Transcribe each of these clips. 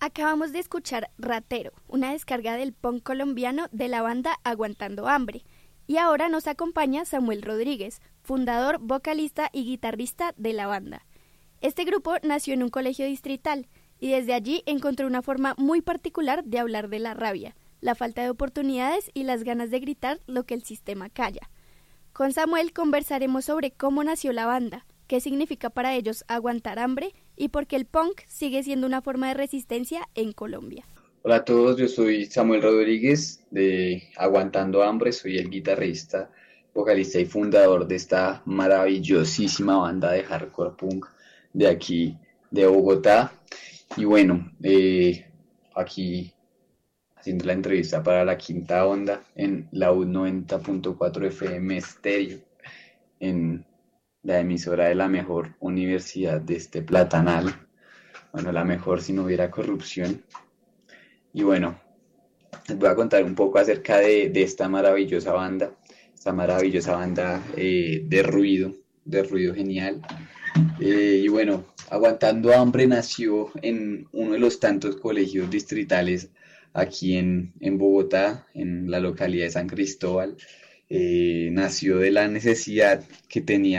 Acabamos de escuchar Ratero, una descarga del punk colombiano de la banda Aguantando Hambre. Y ahora nos acompaña Samuel Rodríguez, fundador, vocalista y guitarrista de la banda. Este grupo nació en un colegio distrital y desde allí encontró una forma muy particular de hablar de la rabia, la falta de oportunidades y las ganas de gritar lo que el sistema calla. Con Samuel conversaremos sobre cómo nació la banda, qué significa para ellos aguantar hambre y por qué el punk sigue siendo una forma de resistencia en Colombia. Hola a todos, yo soy Samuel Rodríguez de Aguantando Hambre, soy el guitarrista, vocalista y fundador de esta maravillosísima banda de hardcore punk de aquí, de Bogotá. Y bueno, aquí haciendo la entrevista para la Quinta Onda en la U90.4 FM Estéreo, en la emisora de la mejor universidad de este platanal. Bueno, la mejor si no hubiera corrupción. Y bueno, les voy a contar un poco acerca de esta maravillosa banda de ruido genial. Y bueno, Aguantando Hambre nació en uno de los tantos colegios distritales aquí en Bogotá, en la localidad de San Cristóbal. Nació de la necesidad que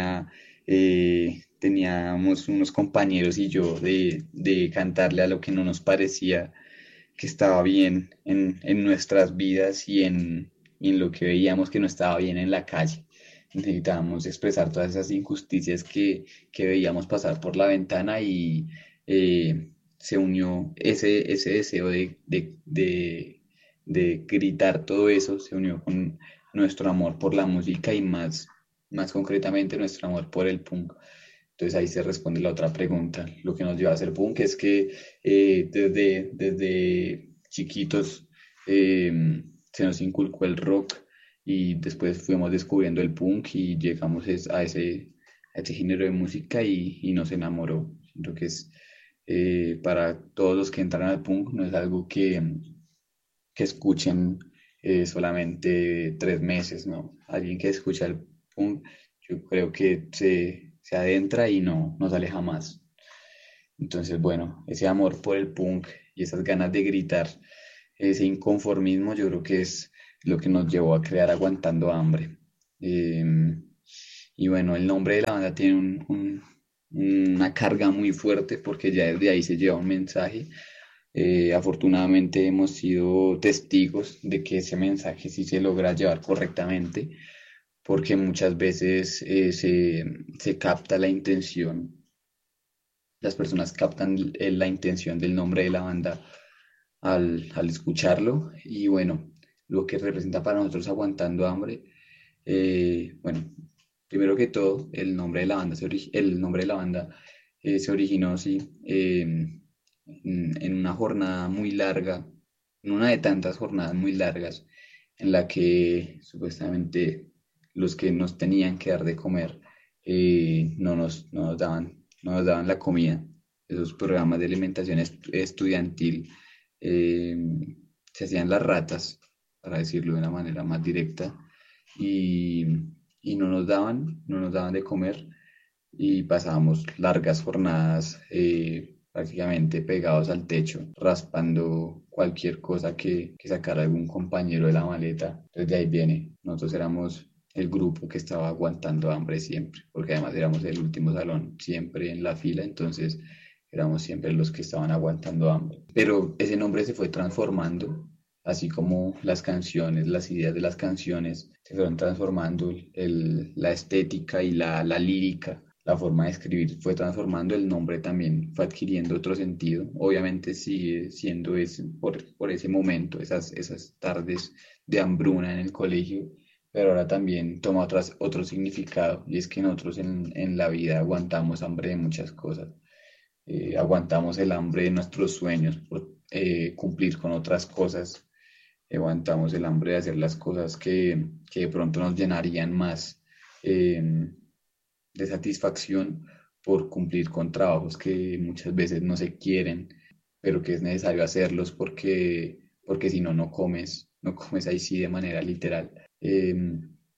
teníamos unos compañeros y yo de cantarle a lo que no nos parecía que estaba bien en nuestras vidas y en lo que veíamos que no estaba bien en la calle. Necesitábamos expresar todas esas injusticias que veíamos pasar por la ventana y se unió ese deseo de gritar todo eso, se unió con nuestro amor por la música y más concretamente nuestro amor por el punk. Entonces ahí se responde la otra pregunta. Lo que nos lleva a hacer punk es que desde chiquitos se nos inculcó el rock y después fuimos descubriendo el punk y llegamos a ese género de música y nos enamoró. Siento que es para todos los que entran al punk, no es algo que escuchen solamente 3 meses, ¿no? Alguien que escucha el punk, yo creo que se adentra y no sale jamás. Entonces, bueno, ese amor por el punk y esas ganas de gritar, ese inconformismo, yo creo que es lo que nos llevó a crear Aguantando Hambre. Y bueno, el nombre de la banda tiene una carga muy fuerte porque ya desde ahí se lleva un mensaje. Afortunadamente hemos sido testigos de que ese mensaje sí se logra llevar correctamente, porque muchas veces se capta la intención, las personas captan la intención del nombre de la banda al escucharlo y bueno, lo que representa para nosotros Aguantando Hambre, bueno, primero que todo, el nombre de la banda se originó, sí, en una jornada muy larga, en una de tantas jornadas muy largas, en la que supuestamente los que nos tenían que dar de comer no nos daban la comida. Esos programas de alimentación estudiantil eh, se hacían las ratas, para decirlo de una manera más directa, y, y no nos daban de comer y pasábamos largas jornadas prácticamente pegados al techo, raspando cualquier cosa que sacara algún compañero de la maleta. Entonces de ahí viene, nosotros éramos el grupo que estaba aguantando hambre siempre, porque además éramos el último salón siempre en la fila, entonces éramos siempre los que estaban aguantando hambre. Pero ese nombre se fue transformando, así como las canciones, las ideas de las canciones se fueron transformando, la estética y la lírica, la forma de escribir fue transformando, el nombre también fue adquiriendo otro sentido. Obviamente sigue siendo por ese momento, esas tardes de hambruna en el colegio, pero ahora también toma otro significado, y es que nosotros en la vida aguantamos hambre de muchas cosas. Aguantamos el hambre de nuestros sueños por cumplir con otras cosas, aguantamos el hambre de hacer las cosas que de pronto nos llenarían más de satisfacción por cumplir con trabajos que muchas veces no se quieren, pero que es necesario hacerlos porque si no, no comes ahí sí de manera literal.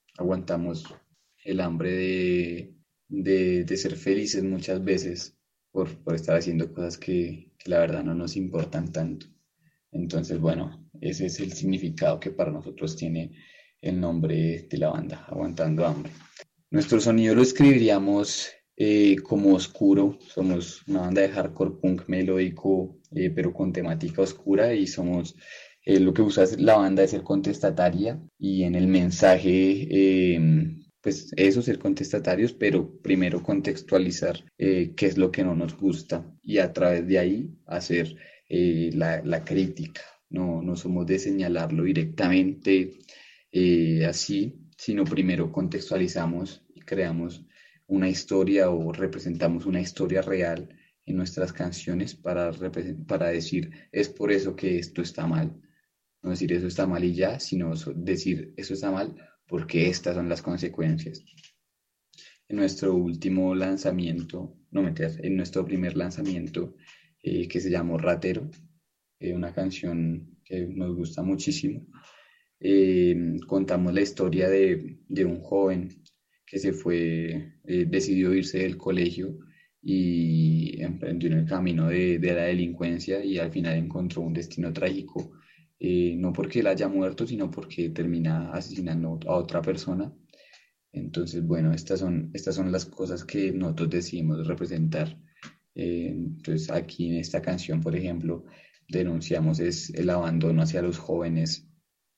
Aguantamos el hambre de ser felices muchas veces por estar haciendo cosas que la verdad no nos importan tanto. Entonces, bueno, ese es el significado que para nosotros tiene el nombre de la banda, Aguantando Hambre. Nuestro sonido lo escribiríamos como oscuro. Somos una banda de hardcore punk melódico, pero con temática oscura y somos, lo que usa la banda es ser contestataria y en el mensaje, pues eso, ser contestatarios, pero primero contextualizar qué es lo que no nos gusta y a través de ahí hacer la crítica. No, no somos de señalarlo directamente así, sino primero contextualizamos y creamos una historia o representamos una historia real en nuestras canciones para decir, es por eso que esto está mal. No decir eso está mal y ya, sino decir eso está mal porque estas son las consecuencias. En nuestro último lanzamiento, no mentiras, en nuestro primer lanzamiento que se llamó Ratero, una canción que nos gusta muchísimo, contamos la historia de un joven que se fue, decidió irse del colegio y emprendió en el camino de la delincuencia y al final encontró un destino trágico, no porque él haya muerto, sino porque termina asesinando a otra persona. Entonces, bueno, estas son las cosas que nosotros decidimos representar. Entonces, aquí en esta canción, por ejemplo, denunciamos es el abandono hacia los jóvenes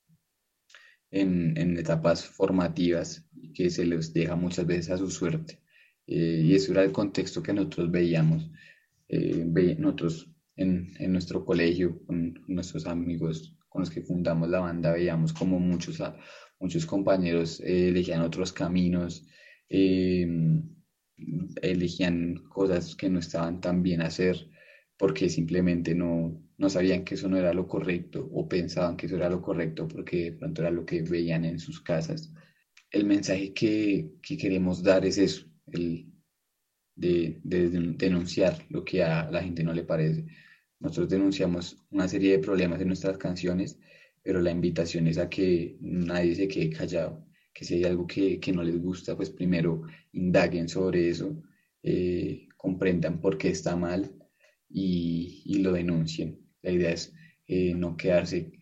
en etapas formativas que se les deja muchas veces a su suerte. Y eso era el contexto que nosotros veíamos. Nosotros en nuestro colegio, con nuestros amigos con los que fundamos la banda, veíamos como muchos compañeros elegían otros caminos, eh, elegían cosas que no estaban tan bien hacer porque simplemente no sabían que eso no era lo correcto o pensaban que eso era lo correcto porque de pronto era lo que veían en sus casas. El mensaje que queremos dar es eso, el de denunciar lo que a la gente no le parece. Nosotros denunciamos una serie de problemas en nuestras canciones, pero la invitación es a que nadie se quede callado, que si hay algo que no les gusta, pues primero indaguen sobre eso, comprendan por qué está mal y lo denuncien. La idea es no quedarse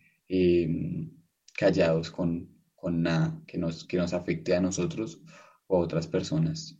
callados con nada que nos afecte a nosotros o a otras personas.